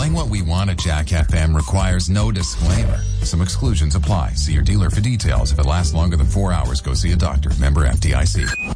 Explain what we want at Jack FM requires no disclaimer. Some exclusions apply. See your dealer for details. If it lasts longer than 4 hours, go see a doctor. Member FDIC.